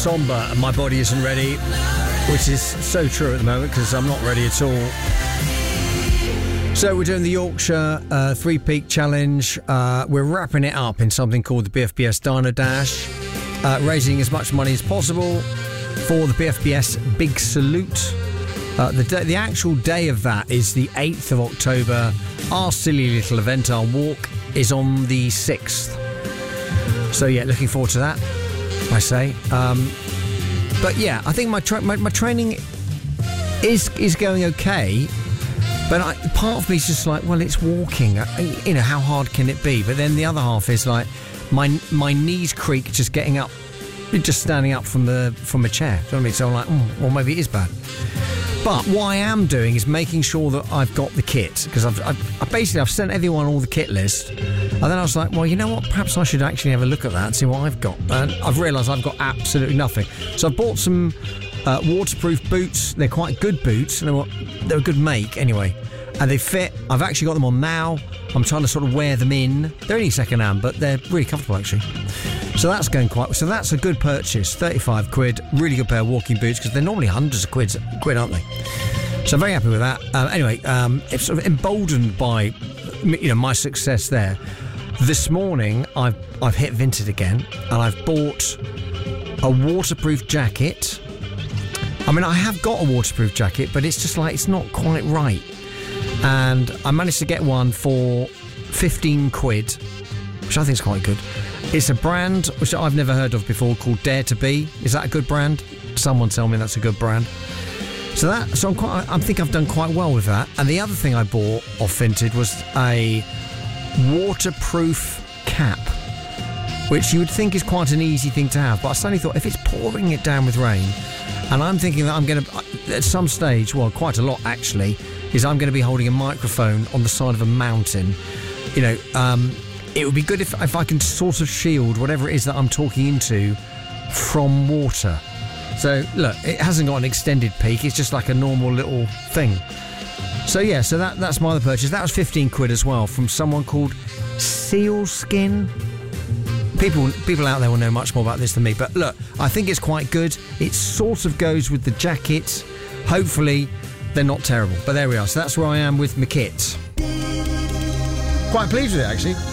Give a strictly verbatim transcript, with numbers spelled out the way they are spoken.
somber and my body isn't ready, which is so true at the moment because I'm not ready at all. So we're doing the Yorkshire uh, Three Peak Challenge. Uh, we're wrapping it up in something called the B F B S Dino Dash, uh, raising as much money as possible for the B F B S Big Salute. Uh, the, day, the actual day of that is the eighth of October. Our silly little event, our walk, is on the sixth. So yeah, looking forward to that, I say. Um, but yeah, I think my, tra- my my training is is going okay. But I, part of me is just like, well, it's walking. You know, how hard can it be? But then the other half is like, my my knees creak just getting up, just standing up from the from a chair. Do you know what I mean? So I'm like, mm, well, maybe it is bad. But what I am doing is making sure that I've got the kit, because I've, I've basically I've sent everyone all the kit list, and then I was like, well, you know what? Perhaps I should actually have a look at that and see what I've got. And I've realised I've got absolutely nothing. So I've bought some uh, waterproof boots. They're quite good boots, and they're, they're a good make anyway, and they fit. I've actually got them on now. I'm trying to sort of wear them in. They're only second hand, but they're really comfortable actually. So that's going quite. So that's a good purchase. thirty-five quid, really good pair of walking boots, because they're normally hundreds of quid, quid, aren't they? So I'm very happy with that. Um, anyway, um, it's sort of emboldened by, you know, my success there. This morning, I've I've hit Vinted again, and I've bought a waterproof jacket. I mean, I have got a waterproof jacket, but it's just like it's not quite right. And I managed to get one for fifteen quid, which I think is quite good. It's a brand which I've never heard of before called Dare to Be. Is that a good brand? Someone tell me that's a good brand. So that, so I'm quite. I think I've done quite well with that. And the other thing I bought off Vinted was a waterproof cap, which you would think is quite an easy thing to have. But I suddenly thought, if it's pouring it down with rain, and I'm thinking that I'm going to, at some stage, well, quite a lot actually, is I'm going to be holding a microphone on the side of a mountain. You know. Um, It would be good if, if I can sort of shield whatever it is that I'm talking into from water. So, look, it hasn't got an extended peak. It's just like a normal little thing. So, yeah, so that that's my other purchase. That was fifteen quid as well from someone called Sealskin. People, people out there will know much more about this than me. But, look, I think it's quite good. It sort of goes with the jacket. Hopefully, they're not terrible. But there we are. So that's where I am with my kit. Quite pleased with it, actually.